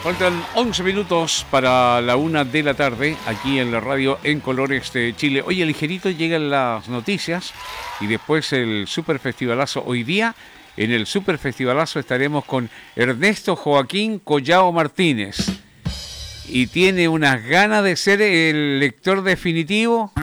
Faltan 11 minutos para la 1 de la tarde, aquí en la radio En Colores de Chile. Oye, ligerito llegan las noticias y después el Super Festivalazo. Hoy día, en el Super Festivalazo, estaremos con Ernesto Joaquín Collao Martínez. Y tiene unas ganas de ser el lector definitivo.